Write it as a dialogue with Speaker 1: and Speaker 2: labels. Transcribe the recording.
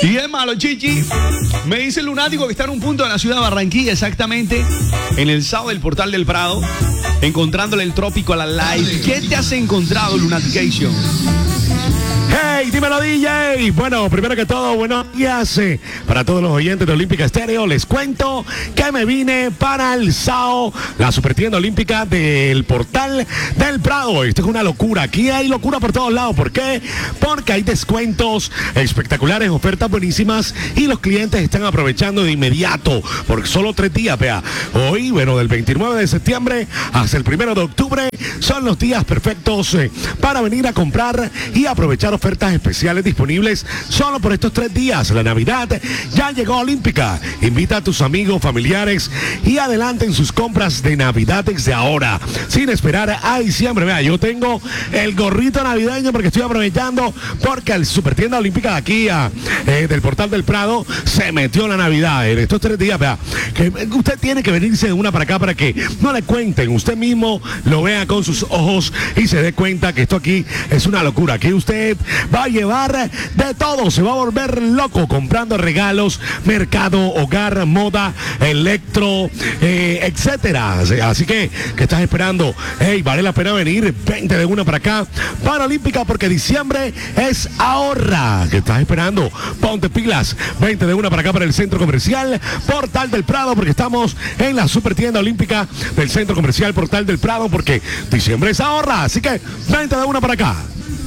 Speaker 1: Y es malo, Chichi. Me dice el lunático que está en un punto de la ciudad de Barranquilla, exactamente, en el sábado del Portal del Prado, encontrándole el trópico a la live. ¿Qué te has encontrado, Lunatication?
Speaker 2: Hey, dímelo, DJ. Bueno, primero que todo, buenos días para todos los oyentes de Olímpica Estéreo. Les cuento que me vine para el SAO, la supertienda olímpica del Portal del Prado. Esto es una locura. Aquí hay locura por todos lados. ¿Por qué? Porque hay descuentos espectaculares, ofertas buenísimas y los clientes están aprovechando de inmediato por solo 3 días. Vea, hoy, bueno, del 29 de septiembre hasta el 1 de octubre son los días perfectos para venir a comprar y aprovechar ofertas especiales disponibles solo por estos 3 días. La Navidad ya llegó a Olímpica. Invita a tus amigos, familiares y adelanten sus compras de Navidad desde ahora, sin esperar a diciembre. Vea, yo tengo el gorrito navideño porque estoy aprovechando porque al Supertienda Olímpica de aquí del Portal del Prado se metió la Navidad en estos 3 días. Vea, que usted tiene que venirse de una para acá para que no le cuenten, usted mismo lo vea con sus ojos y se dé cuenta que esto aquí es una locura. Aquí usted va a llevar de todo, se va a volver loco comprando regalos, mercado, hogar, moda, electro, etcétera. Así que, ¿qué estás esperando? Hey, vale la pena venir, 20 de una para acá, para Olímpica, porque diciembre es ahorra. ¿Qué estás esperando? Ponte pilas, 20 de una para acá para el Centro Comercial Portal del Prado, porque estamos en la supertienda olímpica del Centro Comercial Portal del Prado, porque diciembre es ahorra. Así que, 20 de una para acá.